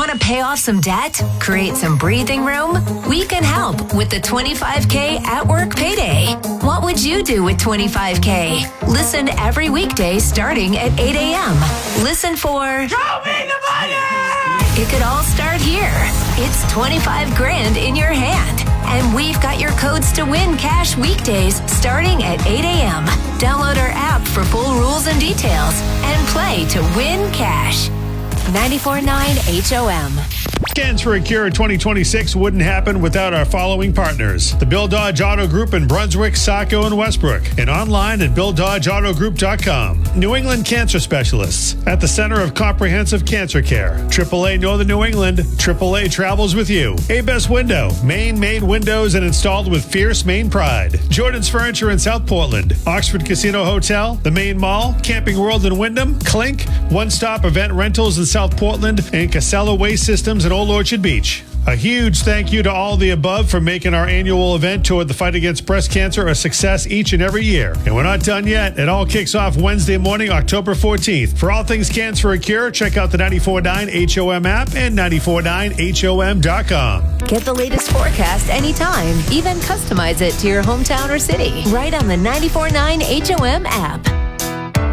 Want to pay off some debt? Create some breathing room? We can help with the 25K at work payday. What would you do with 25K? Listen every weekday starting at 8 a.m. Listen for Show me the money! It could all start here. It's 25 grand in your hand. And we've got your codes to win cash weekdays starting at 8 a.m. Download our app for full rules and details and play to win cash. 94.9 HOM. Cans for a Cure 2026 wouldn't happen without our following partners. The Bill Dodge Auto Group in Brunswick, Saco, and Westbrook. And online at BillDodgeAutoGroup.com. New England Cancer Specialists at the center of comprehensive cancer care. AAA Northern New England. AAA travels with you. A-Best Window. Maine-made windows and installed with fierce Maine pride. Jordan's Furniture in South Portland. Oxford Casino Hotel. The Maine Mall. Camping World in Wyndham. Clink. One-stop event rentals in South Portland. And Casella Waste Systems in Old Orchard Beach. A huge thank you to all the above for making our annual event toward the fight against breast cancer a success each and every year. And we're not done yet. It all kicks off Wednesday morning, October 14th. For all things Cans for a Cure, check out the 94.9 HOM app and 94.9HOM.com. Get the latest forecast anytime. Even customize it to your hometown or city. Right on the 94.9 HOM app.